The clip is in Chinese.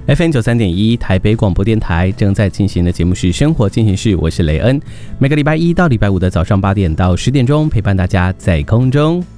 FM93.1台北广播电台正在进行的节目是生活进行式，我是雷恩。每个礼拜一到礼拜五的早上8点到10点钟，陪伴大家在空中